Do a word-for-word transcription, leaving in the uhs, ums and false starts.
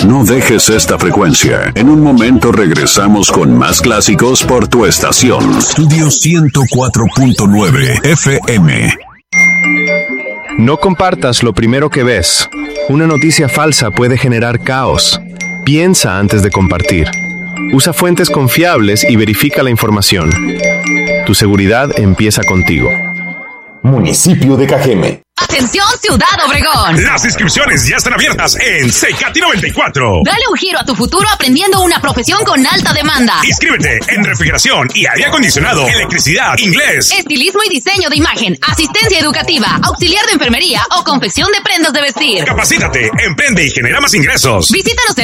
No dejes esta frecuencia. En un momento regresamos con más clásicos por tu estación. Estudio ciento cuatro punto nueve F M. No compartas lo primero que ves. Una noticia falsa puede generar caos. Piensa antes de compartir. Usa fuentes confiables y verifica la información. Tu seguridad empieza contigo. Municipio de Cajeme. ¡Atención, Ciudad Obregón! Las inscripciones ya están abiertas en Cecati noventa y cuatro. Dale un giro a tu futuro aprendiendo una profesión con alta demanda. Inscríbete en refrigeración y aire acondicionado, electricidad, inglés, estilismo y diseño de imagen, asistencia educativa, auxiliar de enfermería o confección de prendas de vestir. Capacítate, emprende y genera más ingresos. Visítanos en